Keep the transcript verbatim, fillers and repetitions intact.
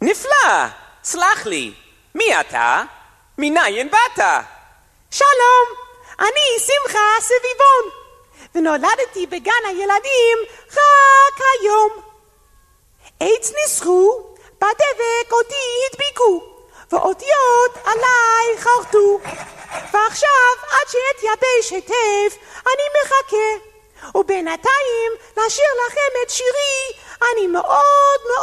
נפלא, סלח לי, מי אתה? מניין באת? שלום, אני שמחה סביבון, ונולדתי בגן הילדים רק היום. עץ ניסחו, בדבק אותי הדביקו, ואותיות עליי חרטו. ועכשיו עד שאתייבש היטב אני מחכה, ובינתיים לשיר לכם את שירי אני מאוד מאוד